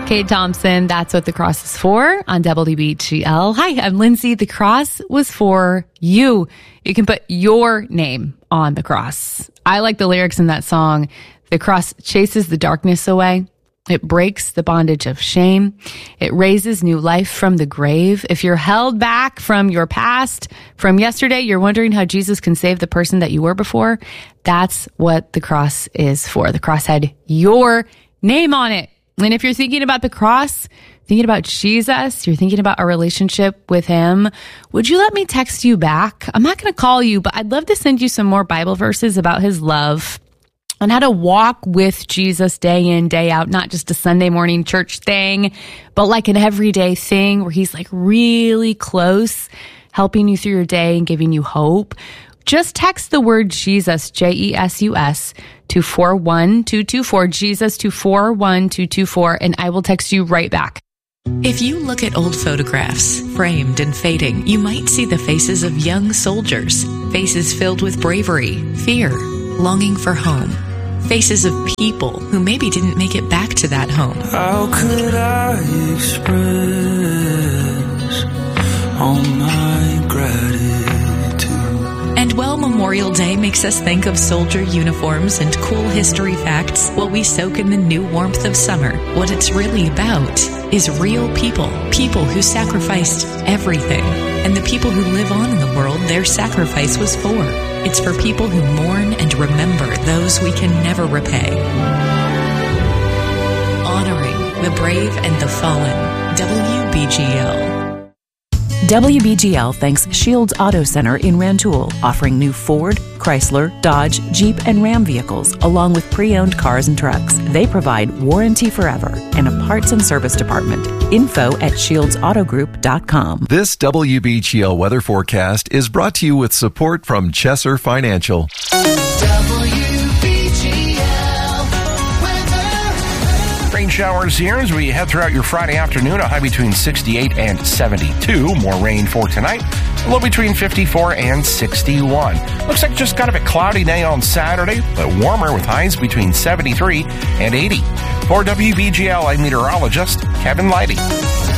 Kate Thompson, That's What the Cross is For on WBGL. Hi, I'm Lindsay. The cross was for you. You can put your name on the cross. I like the lyrics in that song. The cross chases the darkness away. It breaks the bondage of shame. It raises new life from the grave. If you're held back from your past, from yesterday, you're wondering how Jesus can save the person that you were before. That's what the cross is for. The cross had your name on it. And if you're thinking about the cross, thinking about Jesus, you're thinking about a relationship with him, would you let me text you back? I'm not going to call you, but I'd love to send you some more Bible verses about his love on how to walk with Jesus day in, day out, not just a Sunday morning church thing, but like an everyday thing where he's like really close, helping you through your day and giving you hope. Just text the word Jesus, Jesus, to 41224, Jesus to 41224, and I will text you right back. If you look at old photographs, framed and fading, you might see the faces of young soldiers, faces filled with bravery, fear, longing for home, faces of people who maybe didn't make it back to that home. How could I express all my gratitude? And while Memorial Day makes us think of soldier uniforms and cool history facts while we soak in the new warmth of summer, what it's really about is real people, people who sacrificed everything, and the people who live on in the world their sacrifice was for. It's for people who mourn and remember those we can never repay. Honoring the brave and the fallen. WBGL. WBGL thanks Shields Auto Center in Rantoul, offering new Ford, Chrysler, Dodge, Jeep, and Ram vehicles, along with pre-owned cars and trucks. They provide warranty forever and a parts and service department. Info at ShieldsAutoGroup.com. This WBGL weather forecast is brought to you with support from Chesser Financial. Rain showers here as we head throughout your Friday afternoon, a high between 68 and 72. More rain for tonight, a low between 54 and 61. Looks like just kind of a cloudy day on Saturday, but warmer with highs between 73 and 80. For WBGL, I'm meteorologist Kevin Leidy.